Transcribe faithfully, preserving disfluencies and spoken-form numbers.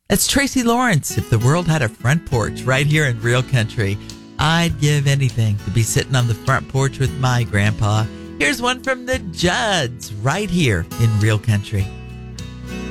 That's Tracy Lawrence. If the world had a front porch right here in Real Country, I'd give anything to be sitting on the front porch with my grandpa. Here's one from the Judds right here in Real Country.